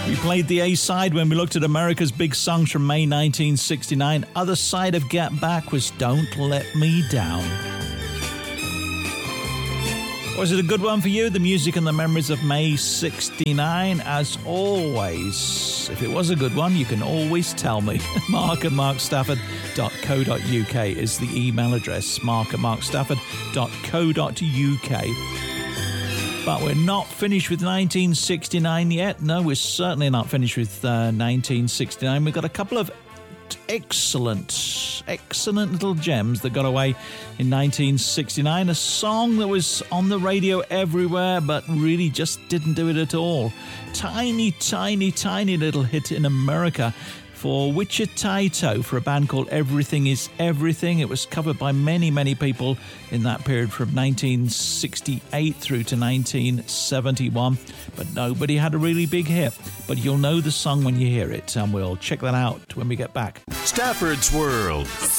We played the A-side when we looked at America's big songs from May 1969. Other side of Get Back was Don't Let Me Down. Was it a good one for you? The music and the memories of May 69. As always, if it was a good one, you can always tell me. mark@markstafford.co.uk is the email address. mark@markstafford.co.uk. But we're not finished with 1969 yet. No, we're certainly not finished with 1969. We've got a couple of excellent little gems that got away in 1969. A song that was on the radio everywhere, but really just didn't do it at all. Tiny little hit in America for Wichita for a band called Everything Is Everything. It was covered by many people in that period from 1968 through to 1971, but nobody had a really big hit. But you'll know the song when you hear it, and we'll check that out when we get back. Stafford's World.